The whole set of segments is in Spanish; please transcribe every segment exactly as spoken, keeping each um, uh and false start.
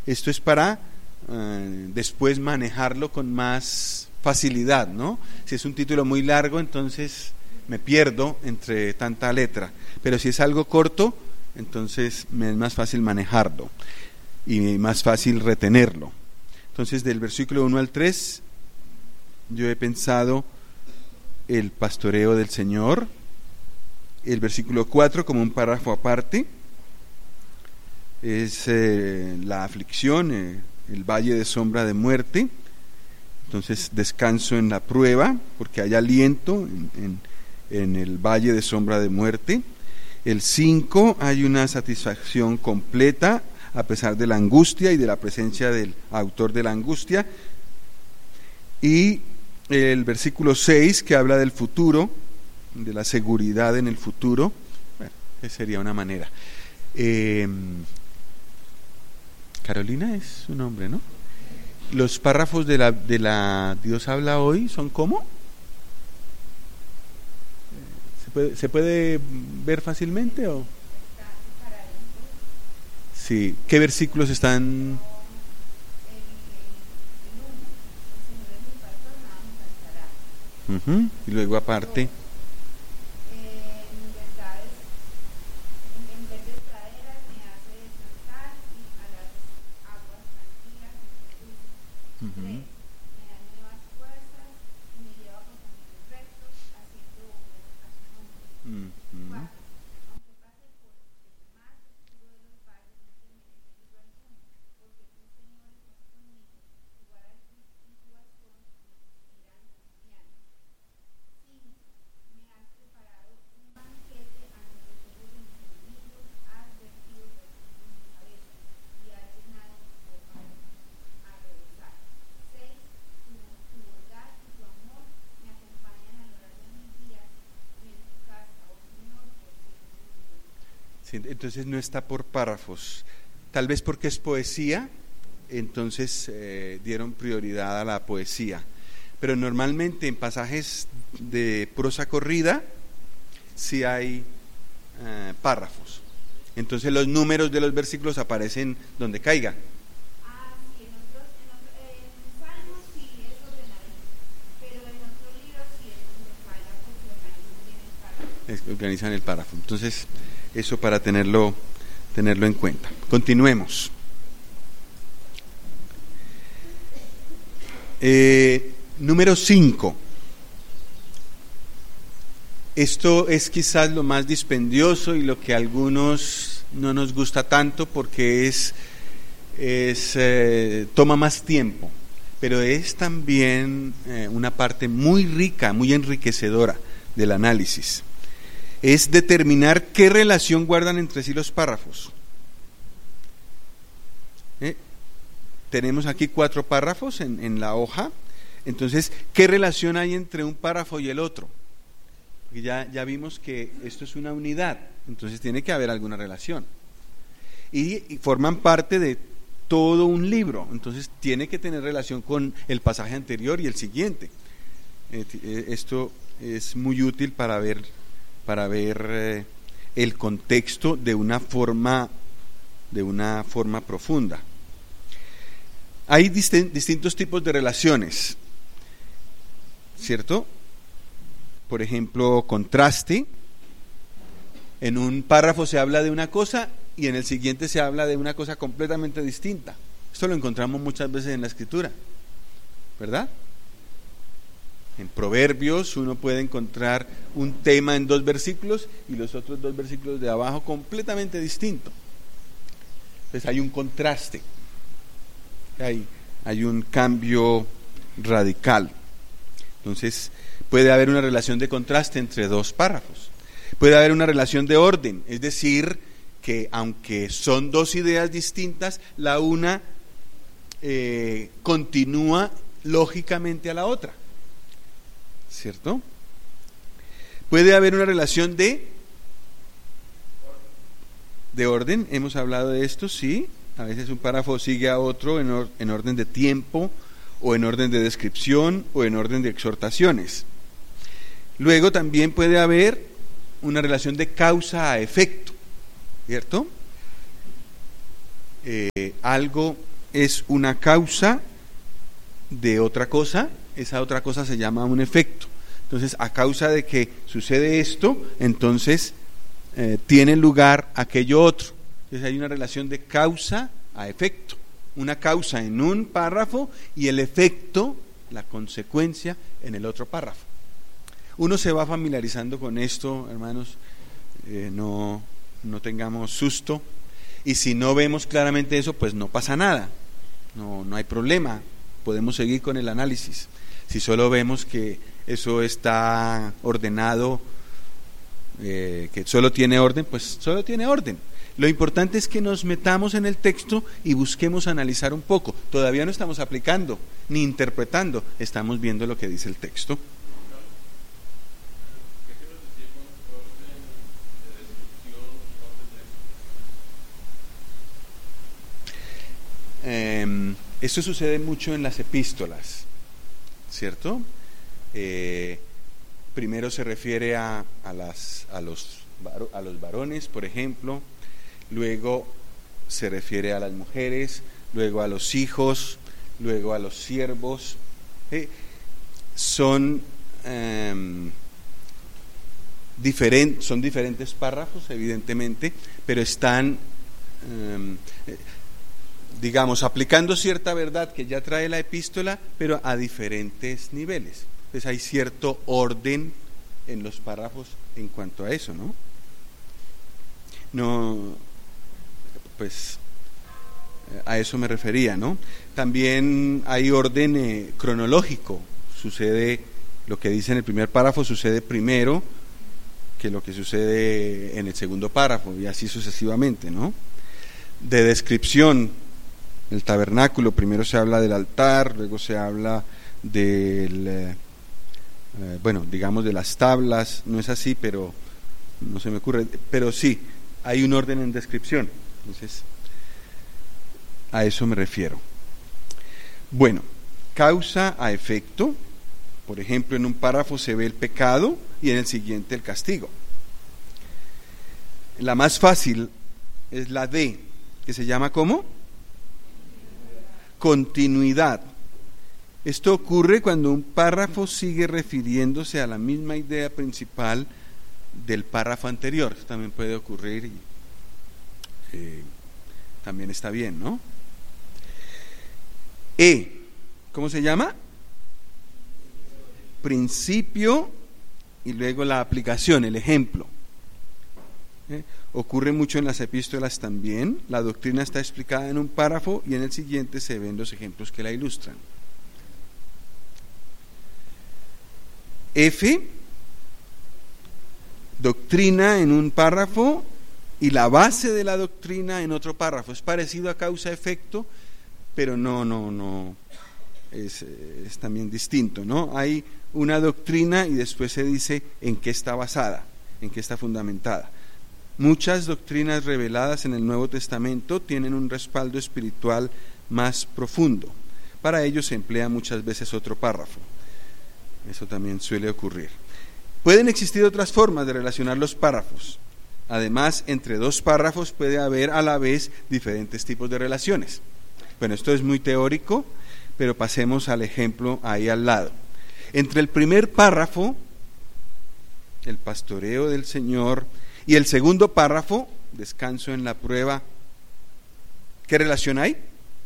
Esto es para eh, después manejarlo con más facilidad, ¿no? Si es un título muy largo, entonces me pierdo entre tanta letra, pero si es algo corto, entonces me es más fácil manejarlo y más fácil retenerlo. Entonces, del versículo uno al tres, yo he pensado el pastoreo del Señor, el versículo cuatro como un párrafo aparte, es eh, la aflicción, eh, el valle de sombra de muerte. Entonces descanso en la prueba, porque hay aliento en, en, en el valle de sombra de muerte. El cinco, hay una satisfacción completa a pesar de la angustia y de la presencia del autor de la angustia. Y el versículo seis, que habla del futuro, de la seguridad en el futuro. Bueno, esa sería una manera. Eh, Carolina es su nombre, ¿no? Los párrafos de la, de la Dios habla hoy son ¿cómo? ¿Se puede, ¿Se puede ver fácilmente o? Sí. ¿Qué versículos están? Uh-huh. Y luego aparte. Uh-huh. Uh-huh. Entonces no está por párrafos, tal vez porque es poesía, entonces eh, dieron prioridad a la poesía, pero normalmente en pasajes de prosa corrida sí hay eh, párrafos, entonces los números de los versículos aparecen donde caiga. Ah, sí, en otros, en otros, eh, en Salmos sí es ordenadito, pero en otros libros sí es donde caiga porque organizan bien el párrafo. Es, organizan el párrafo, entonces eso para tenerlo, tenerlo en cuenta. Continuemos. Eh, número cinco. Esto es quizás lo más dispendioso y lo que a algunos no nos gusta tanto porque es, es eh, toma más tiempo, pero es también eh, una parte muy rica, muy enriquecedora del análisis. Es determinar qué relación guardan entre sí los párrafos. ¿Eh? Tenemos aquí cuatro párrafos en, en la hoja, entonces, ¿qué relación hay entre un párrafo y el otro? Porque ya, ya vimos que esto es una unidad, entonces tiene que haber alguna relación. Y, y forman parte de todo un libro, entonces tiene que tener relación con el pasaje anterior y el siguiente. Eh, esto es muy útil para ver para ver eh, el contexto de una forma de una forma profunda. Hay dist- distintos tipos de relaciones, ¿cierto? Por ejemplo, contraste. En un párrafo se habla de una cosa y en el siguiente se habla de una cosa completamente distinta. Esto lo encontramos muchas veces en la Escritura, ¿verdad? En Proverbios uno puede encontrar un tema en dos versículos y los otros dos versículos de abajo completamente distinto. Entonces hay un contraste, hay, hay un cambio radical. Entonces puede haber una relación de contraste entre dos párrafos. Puede haber una relación de orden, es decir, que aunque son dos ideas distintas, la una eh, continúa lógicamente a la otra. ¿Cierto? Puede haber una relación de de orden, hemos hablado de esto, sí, a veces un párrafo sigue a otro en, or, en orden de tiempo, o en orden de descripción, o en orden de exhortaciones. Luego también puede haber una relación de causa a efecto, ¿cierto? Eh, algo es una causa de otra cosa, esa otra cosa se llama un efecto. Entonces, a causa de que sucede esto, entonces eh, tiene lugar aquello otro. Entonces hay una relación de causa a efecto. Una causa en un párrafo y el efecto, la consecuencia, en el otro párrafo. Uno se va familiarizando con esto, hermanos, eh, no, no tengamos susto. Y si no vemos claramente eso, pues no pasa nada, no, no hay problema, podemos seguir con el análisis. Si solo vemos que eso está ordenado, eh, que solo tiene orden, pues solo tiene orden. Lo importante es que nos metamos en el texto y busquemos analizar un poco. Todavía no estamos aplicando ni interpretando, estamos viendo lo que dice el texto. Eh, esto sucede mucho en las epístolas, ¿cierto? Eh, primero se refiere a, a, las, a, los, a los varones, por ejemplo, luego se refiere a las mujeres, luego a los hijos, luego a los siervos. Eh, son, eh, diferent, son diferentes párrafos, evidentemente, pero están... Eh, digamos, aplicando cierta verdad que ya trae la epístola, pero a diferentes niveles. Entonces hay cierto orden en los párrafos en cuanto a eso, ¿no? No, pues a eso me refería, ¿no? También hay orden eh, cronológico. Sucede, lo que dice en el primer párrafo sucede primero que lo que sucede en el segundo párrafo, y así sucesivamente, ¿no? De descripción. El tabernáculo, primero se habla del altar, luego se habla del, eh, bueno, digamos de las tablas, no es así, pero no se me ocurre, pero sí, hay un orden en descripción, entonces a eso me refiero. Bueno, causa a efecto, por ejemplo, en un párrafo se ve el pecado y en el siguiente el castigo. La más fácil es la D, que se llama ¿cómo? Continuidad. Esto ocurre cuando un párrafo sigue refiriéndose a la misma idea principal del párrafo anterior. Esto también puede ocurrir y eh, también está bien, ¿no? E, ¿cómo se llama? Principio y luego la aplicación, el ejemplo. ¿Eh? Ocurre mucho en las epístolas también. La doctrina está explicada en un párrafo y en el siguiente se ven los ejemplos que la ilustran. F, doctrina en un párrafo y la base de la doctrina en otro párrafo. Es parecido a causa-efecto, pero no, no, no, es, es también distinto, ¿no? Hay una doctrina y después se dice en qué está basada, en qué está fundamentada. Muchas doctrinas reveladas en el Nuevo Testamento tienen un respaldo espiritual más profundo. Para ello se emplea muchas veces otro párrafo. Eso también suele ocurrir. Pueden existir otras formas de relacionar los párrafos. Además, entre dos párrafos puede haber a la vez diferentes tipos de relaciones. Bueno, esto es muy teórico, pero pasemos al ejemplo ahí al lado. Entre el primer párrafo, el pastoreo del Señor, y el segundo párrafo, descanso en la prueba, ¿qué relación hay?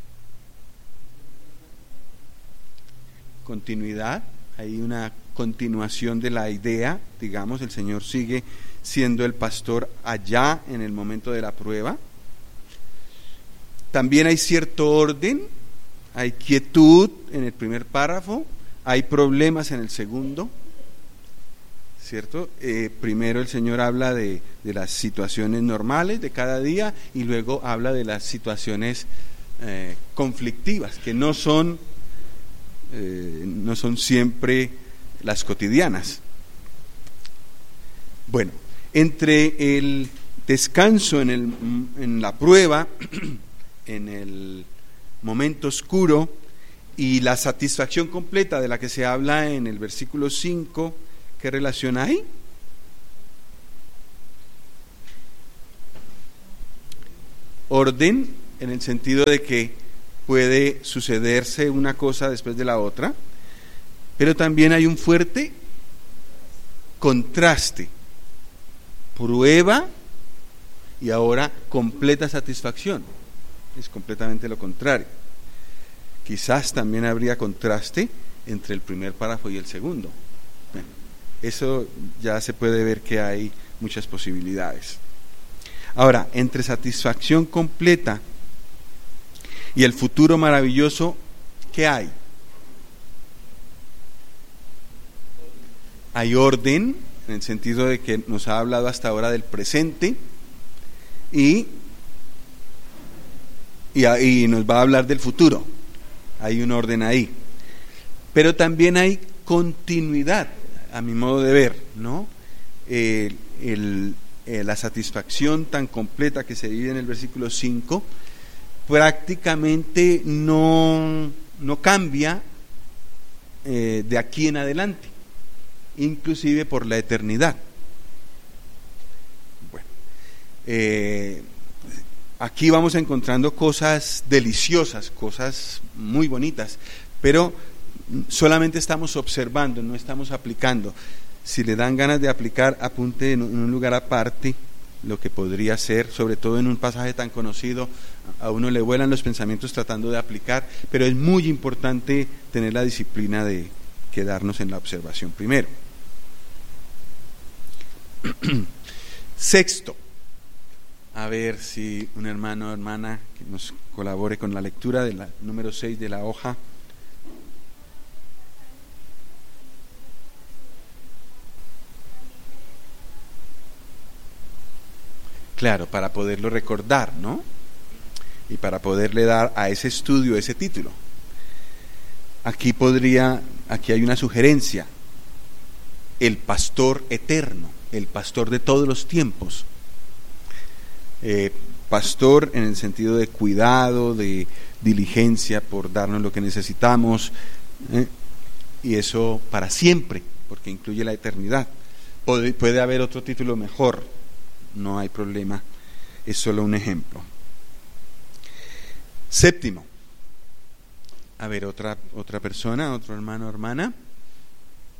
Continuidad, hay una continuación de la idea, digamos, el Señor sigue siendo el pastor allá en el momento de la prueba. También hay cierto orden, hay quietud en el primer párrafo, hay problemas en el segundo, ¿cierto? Eh, primero el Señor habla de, de las situaciones normales de cada día y luego habla de las situaciones eh, conflictivas, que no son, eh, no son siempre las cotidianas. Bueno, entre el descanso en, el, en la prueba, en el momento oscuro, y la satisfacción completa de la que se habla en el versículo cinco, ¿qué relación hay? Orden, en el sentido de que puede sucederse una cosa después de la otra, pero también hay un fuerte contraste, prueba y ahora completa satisfacción. Es completamente lo contrario. Quizás también habría contraste entre el primer párrafo y el segundo. Bueno, eso ya se puede ver que hay muchas posibilidades. Ahora, entre satisfacción completa y el futuro maravilloso, ¿qué hay? Hay orden, en el sentido de que nos ha hablado hasta ahora del presente, y, y, y nos va a hablar del futuro. Hay un orden ahí. Pero también hay continuidad, a mi modo de ver, ¿no? Eh, el, eh, la satisfacción tan completa que se vive en el versículo cinco prácticamente no, no cambia eh, de aquí en adelante, inclusive por la eternidad. Bueno, eh, aquí vamos encontrando cosas deliciosas, cosas muy bonitas, pero solamente estamos observando, no estamos aplicando. Si le dan ganas de aplicar, apunte en un lugar aparte lo que podría ser, sobre todo en un pasaje tan conocido. A uno le vuelan los pensamientos tratando de aplicar, pero es muy importante tener la disciplina de quedarnos en la observación primero. Sexto, a ver si un hermano o hermana que nos colabore con la lectura de la número seis de la hoja. Claro, para poderlo recordar, ¿no? Y para poderle dar a ese estudio ese título. Aquí podría, aquí hay una sugerencia: el pastor eterno, el pastor de todos los tiempos. Eh, pastor en el sentido de cuidado, de diligencia por darnos lo que necesitamos, ¿eh? Y eso para siempre, porque incluye la eternidad. Puede, puede haber otro título mejor, no hay problema, es solo un ejemplo. Séptimo, a ver, otra, otra persona, otro hermano o hermana.